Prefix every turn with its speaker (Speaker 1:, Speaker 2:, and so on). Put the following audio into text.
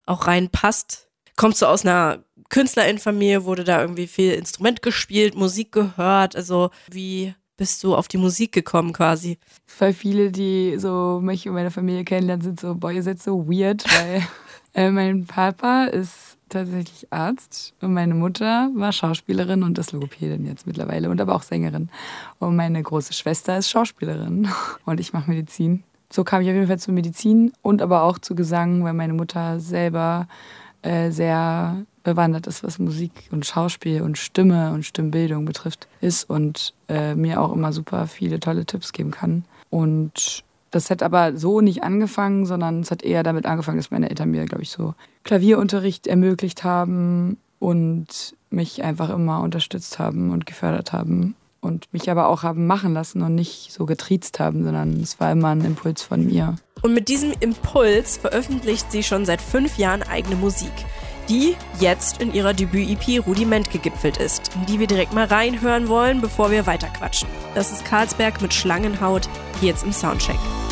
Speaker 1: auch reinpasst. Kommst du aus einer Künstlerinnenfamilie, wurde da irgendwie viel Instrument gespielt, Musik gehört? Also wie bist du auf die Musik gekommen quasi?
Speaker 2: Voll viele, die so mich und meine Familie kennenlernen, sind so, boah, ihr seid so weird, weil mein Papa ist tatsächlich Arzt und meine Mutter war Schauspielerin und ist Logopädin jetzt mittlerweile und aber auch Sängerin. Und meine große Schwester ist Schauspielerin und ich mache Medizin. So kam ich auf jeden Fall zur Medizin und aber auch zu Gesang, weil meine Mutter selber sehr bewandert ist, was Musik und Schauspiel und Stimme und Stimmbildung betrifft, ist und mir auch immer super viele tolle Tipps geben kann. Und das hat aber so nicht angefangen, sondern es hat eher damit angefangen, dass meine Eltern mir, glaube ich, so Klavierunterricht ermöglicht haben und mich einfach immer unterstützt haben und gefördert haben und mich aber auch haben machen lassen und nicht so getriezt haben, sondern es war immer ein Impuls von mir.
Speaker 1: Und mit diesem Impuls veröffentlicht sie schon seit 5 Jahren eigene Musik, die jetzt in ihrer Debüt-EP Rudiment gegipfelt ist, in die wir direkt mal reinhören wollen, bevor wir weiterquatschen. Das ist Carlsberg mit Schlangenhaut, hier jetzt im Soundcheck.